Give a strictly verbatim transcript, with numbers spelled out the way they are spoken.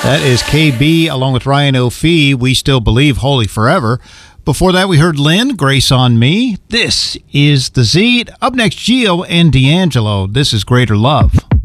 That is K B along with Ryan O'Fee, We Still Believe, Holy Forever. Before that, we heard Lynn, Grace on Me. This is The Z. Up next, Gio and D'Angelo. This is Greater Love.